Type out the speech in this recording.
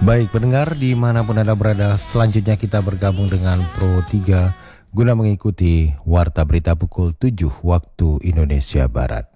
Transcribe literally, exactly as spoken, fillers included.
Baik pendengar dimanapun Anda berada, selanjutnya kita bergabung dengan Pro tiga guna mengikuti Warta Berita pukul tujuh waktu Indonesia Barat.